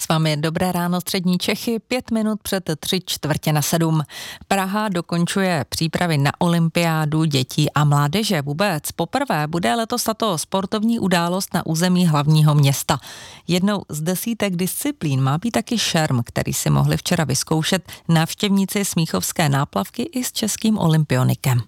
vámi dobré ráno, střední Čechy, 5 minut před 6:45. Praha dokončuje přípravy na olympiádu dětí a mládeže. Vůbec poprvé bude letos tato sportovní událost na území hlavního města. Jednou z desítek disciplín má být taky šerm, který si mohli včera vyzkoušet návštěvníci Smíchovské náplavky i s českým olympionikem.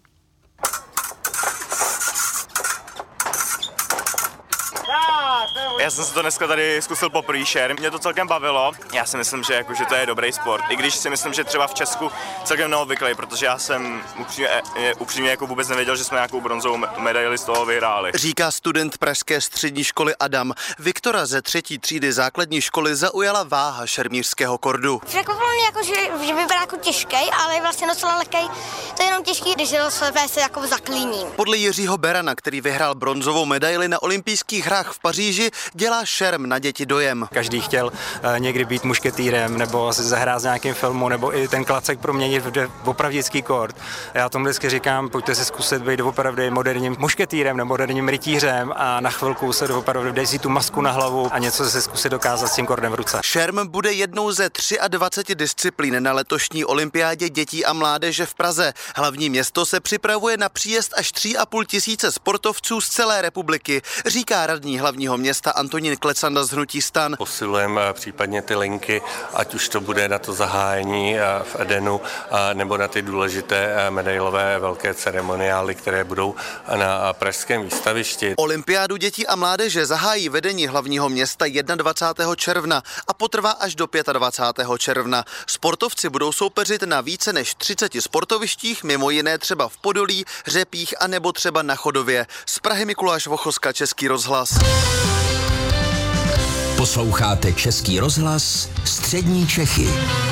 Já jsem si to dneska tady zkusil poprvé šerm, mě to celkem bavilo. Já si myslím, že to je dobrý sport, i když si myslím, že třeba v Česku celkem neobvyklý, protože já jsem upřímně jako vůbec nevěděl, že jsme nějakou bronzovou medaili z toho vyhráli. Říká student pražské střední školy Adam. Viktora ze 3. třídy základní školy zaujala váha šermířského kordu. Překvapilo mě, jako, že by byl jako těžký, ale je vlastně docela lehkej. To je jenom těžký, když se jako zaklíní. Podle Jiřího Berana, který vyhrál bronzovou medaili na olympijských hrách v Paříži, dělá šerm na děti dojem. Každý chtěl někdy být mušketýrem nebo si zahrát z nějakým filmu nebo i ten klacek proměnit v opravdický kord. Já tomu vždycky říkám, pojďte si zkusit být opravdu moderním mušketýrem nebo moderním rytířem a na chvilku se opravdu dej si tu masku na hlavu a něco si zkusit dokázat s tím kordem v ruce. Šerm bude jednou ze 23 disciplín na letošní olympiádě dětí a mládeže v Praze. Hlavní město se připravuje na příjezd až 3,5 tisíce sportovců z celé republiky, říká radní hlavního města Antonín Klecanda z hnutí STAN. Posilujeme případně ty linky, ať už to bude na to zahájení v Edenu, nebo na ty důležité medailové velké ceremoniály, které budou na pražském výstavišti. Olympiádu dětí a mládeže zahájí vedení hlavního města 21. června a potrvá až do 25. června. Sportovci budou soupeřit na více než 30 sportovištích, mimo jiné třeba v Podolí, Řepích a nebo třeba na Chodově. Z Prahy Mikuláš Vochoska, Český rozhlas. Posloucháte Český rozhlas, střední Čechy.